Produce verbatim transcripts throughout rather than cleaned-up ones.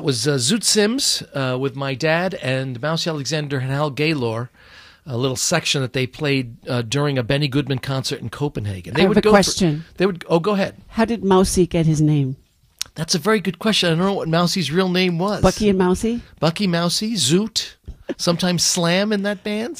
was uh, Zoot Sims uh, with my dad and Mousy Alexander and Hal Gaylor, a little section that they played uh, during a Benny Goodman concert in Copenhagen. They I have would a go question. For, they would. Oh, go ahead. How did Mousy get his name? That's a very good question. I don't know what Mousy's real name was. Bucky and Mousy? Bucky, Mousy, Zoot, sometimes Slam in that band.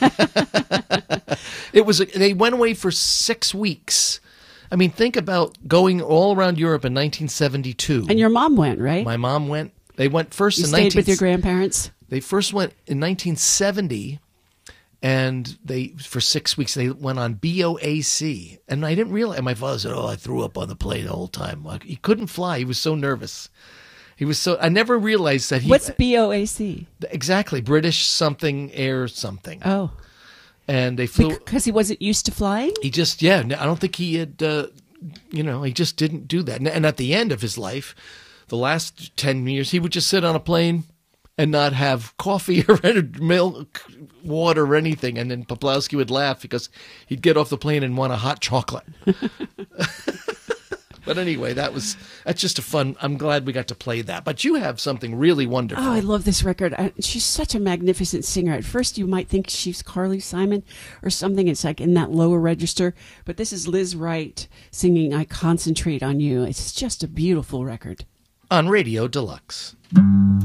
It was. They went away for six weeks. I mean, think about going all around Europe in nineteen seventy-two. And your mom went, right? My mom went. They went first you in stayed nineteen with your grandparents? They first went in nineteen seventy, and they for six weeks they went on B O A C. And I didn't realize. My father said, "Oh, I threw up on the plane the whole time." Like, he couldn't fly. He was so nervous. He was so. I never realized that he. What's B O A C? Exactly, British something air something. Oh. And they flew because he wasn't used to flying. He just yeah. I don't think he had. Uh, you know, he just didn't do that. And, and at the end of his life, the last ten years, he would just sit on a plane and not have coffee or milk, water, or anything. And then Poplawski would laugh because he'd get off the plane and want a hot chocolate. But anyway, that was that's just a fun. I'm glad we got to play that. But you have something really wonderful. Oh, I love this record. I, she's such a magnificent singer. At first, you might think she's Carly Simon or something. It's like in that lower register. But this is Liz Wright singing "I Concentrate on You." It's just a beautiful record. On Radio Deluxe.